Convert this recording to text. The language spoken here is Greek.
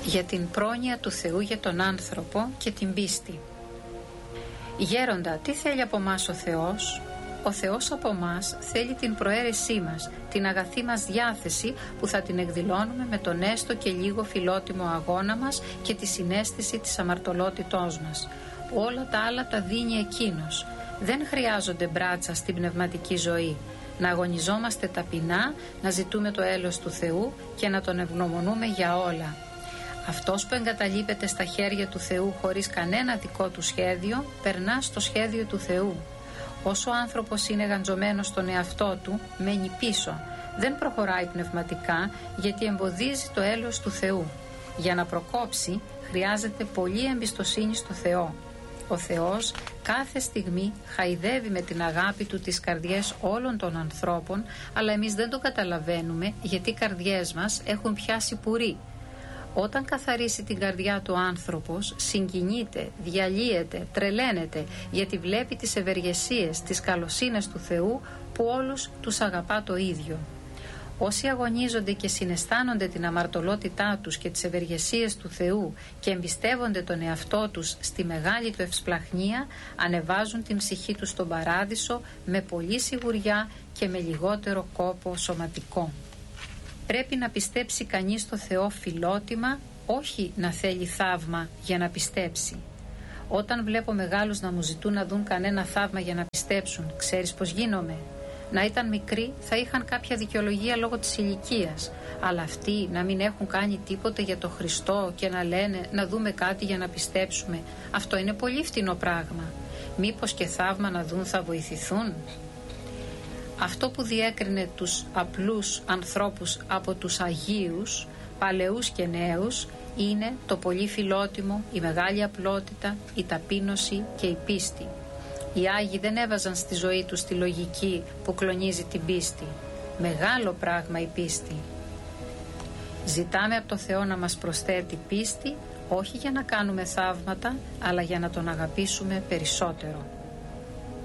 για την πρόνοια του Θεού για τον άνθρωπο και την πίστη. Γέροντα, τι θέλει από μας ο Θεός? Ο Θεός από μας θέλει την προαίρεσή μας, την αγαθή μας διάθεση που θα την εκδηλώνουμε με τον έστω και λίγο φιλότιμο αγώνα μας και τη συναίσθηση της αμαρτωλότητός μας. Όλα τα άλλα τα δίνει Εκείνος. Δεν χρειάζονται μπράτσα στην πνευματική ζωή. Να αγωνιζόμαστε ταπεινά, να ζητούμε το έλεος του Θεού και να Τον ευγνωμονούμε για όλα. Αυτός που εγκαταλείπεται στα χέρια του Θεού χωρίς κανένα δικό του σχέδιο, περνά στο σχέδιο του Θεού. Όσο ο άνθρωπος είναι γαντζωμένος στον εαυτό του, μένει πίσω. Δεν προχωράει πνευματικά γιατί εμποδίζει το έλεος του Θεού. Για να προκόψει χρειάζεται πολλή εμπιστοσύνη στο Θεό. Ο Θεός κάθε στιγμή χαϊδεύει με την αγάπη Του τις καρδιές όλων των ανθρώπων, αλλά εμείς δεν το καταλαβαίνουμε γιατί οι καρδιές μας έχουν πιάσει πουρί. Όταν καθαρίσει την καρδιά του άνθρωπος, συγκινείται, διαλύεται, τρελαίνεται, γιατί βλέπει τις ευεργεσίες, τις καλοσύνες του Θεού που όλους τους αγαπά το ίδιο. Όσοι αγωνίζονται και συναισθάνονται την αμαρτωλότητά τους και τις ευεργεσίες του Θεού και εμπιστεύονται τον εαυτό τους στη μεγάλη του ευσπλαχνία, ανεβάζουν την ψυχή τους στον παράδεισο με πολλή σιγουριά και με λιγότερο κόπο σωματικό. Πρέπει να πιστέψει κανείς στο Θεό φιλότιμα, όχι να θέλει θαύμα για να πιστέψει. Όταν βλέπω μεγάλους να μου ζητούν να δουν κανένα θαύμα για να πιστέψουν, ξέρεις πως γίνομαι? Να ήταν μικροί θα είχαν κάποια δικαιολογία λόγω της ηλικίας, αλλά αυτοί να μην έχουν κάνει τίποτε για το Χριστό και να λένε να δούμε κάτι για να πιστέψουμε, αυτό είναι πολύ φτηνό πράγμα. Μήπως και θαύμα να δουν θα βοηθηθούν? Αυτό που διέκρινε τους απλούς ανθρώπους από τους Αγίους, παλαιούς και νέους, είναι το πολύ φιλότιμο, η μεγάλη απλότητα, η ταπείνωση και η πίστη. Οι Άγιοι δεν έβαζαν στη ζωή τους τη λογική που κλονίζει την πίστη. Μεγάλο πράγμα η πίστη. Ζητάμε από το Θεό να μας προσθέτει πίστη, όχι για να κάνουμε θαύματα, αλλά για να Τον αγαπήσουμε περισσότερο.